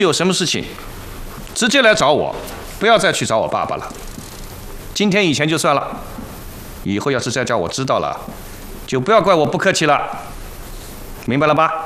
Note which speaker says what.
Speaker 1: 有什么事情，直接来找我，不要再去找我爸爸了。今天以前就算了，以后要是再叫我知道了，就不要怪我不客气了，明白了吧？